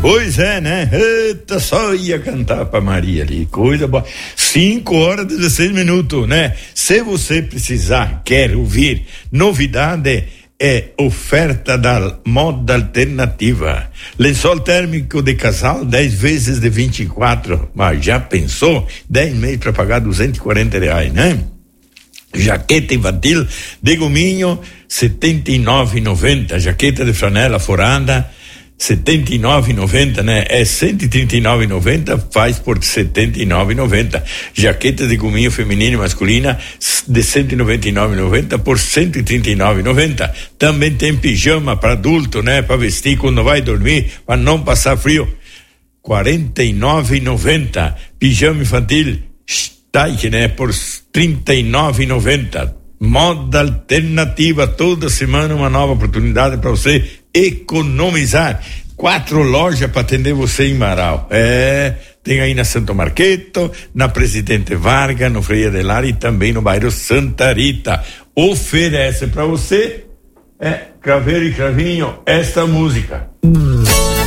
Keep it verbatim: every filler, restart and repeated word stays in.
Pois é, né? Eita, só ia cantar pra Maria ali, coisa boa. cinco horas e dezesseis minutos, né? Se você precisar, quer ouvir novidade, é oferta da Moda Alternativa. Lençol térmico de casal, dez vezes de vinte e quatro. Mas já pensou? dez meses para pagar duzentos e quarenta reais, né? Jaqueta infantil de gominho, setenta e nove reais e noventa. Jaqueta de flanela forada, setenta e nove reais e noventa, né? É cento e trinta e nove reais e noventa, faz por setenta e nove reais e noventa. Jaqueta de gominho feminina e masculina de cento e noventa e nove reais e noventa por cento e trinta e nove reais e noventa. Também tem pijama para adulto, né? Para vestir quando vai dormir, para não passar frio. quarenta e nove reais e noventa. Pijama infantil Steik, né? Por trinta e nove reais e noventa. Moda Alternativa, toda semana uma nova oportunidade para você economizar. Quatro lojas para atender você em Marau. É, tem aí na Santo Marqueto, na Presidente Vargas, no Freia de Lara e também no bairro Santa Rita. Oferece para você, é, Craveiro e Cravinho, esta música. Hum.